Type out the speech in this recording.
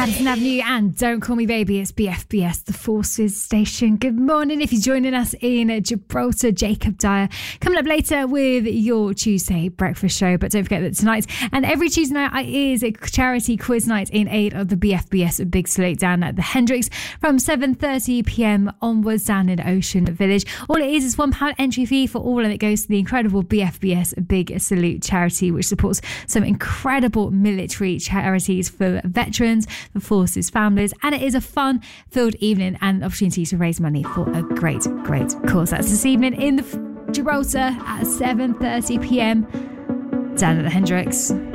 Madison Avenue and Don't Call Me Baby. It's BFBS, the Forces Station. Good morning. If you're joining us in Gibraltar, Jacob Dyer coming up later with your Tuesday breakfast show. But don't forget that tonight and every Tuesday night is a charity quiz night in aid of the BFBS Big Salute down at the Hendricks from 7:30pm onwards down in Ocean Village. All it is £1 entry fee for all, and it goes to the incredible BFBS Big Salute charity, which supports some incredible military charities for veterans, for forces families, and it is a fun-filled evening and opportunity to raise money for a great cause. That's this evening in the Gibraltar at 7:30pm down at the Hendricks.